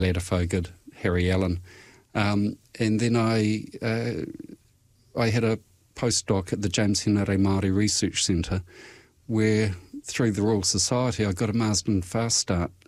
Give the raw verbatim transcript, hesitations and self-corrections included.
Ladefoged, Harry Allen. Um, and then I uh, I had a postdoc at the James Henare Māori Research Centre where, through the Royal Society, I got a Marsden Fast Start